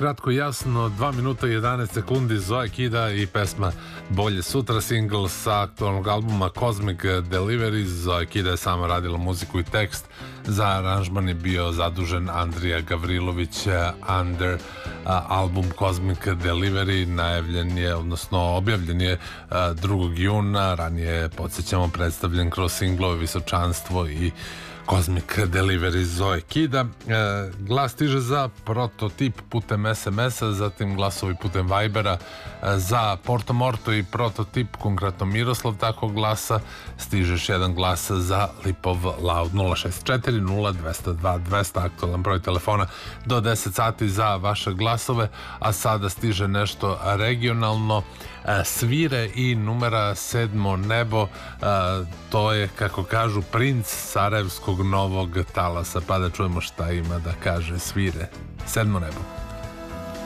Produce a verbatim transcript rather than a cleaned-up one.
kratko jasno, dva minuta i jedanaest sekundi, Zoe Kida i pesma Bolje sutra, single sa aktualnog albuma Cosmic Delivery. Zoe Kida je sama radila muziku i tekst, za aranžman je bio zadužen Andrija Gavrilović. Under album Cosmic Delivery najavljen je, odnosno objavljen je drugog juna, ranije podsjećamo predstavljen kroz singlove Visočanstvo i Cosmic Delivery Zoe Kida. E, glas stiže za Prototip putem es em es-a, zatim glasovi putem Vibera. E, za Porto Morto i Prototip, konkretno Miroslav, tako glasa. Stižeš jedan glas za Lipov Loud. Nula šest četiri nula dvesta dva dvesta, aktualan broj telefona do deset sati za vaše glasove. A sada stiže nešto regionalno. E, svire i numera Sedmo nebo. E, to je, kako kažu, princ sarajevskog novog talasa, pa da čujemo šta ima da kaže Svire. Sedmo nebo.